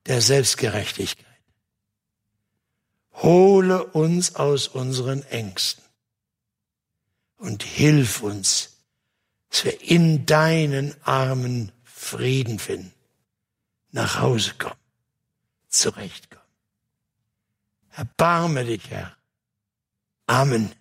der Selbstgerechtigkeit. Hole uns aus unseren Ängsten und hilf uns, dass wir in deinen Armen Frieden finden, nach Hause kommen, zurechtkommen. Erbarme dich, Herr. Amen.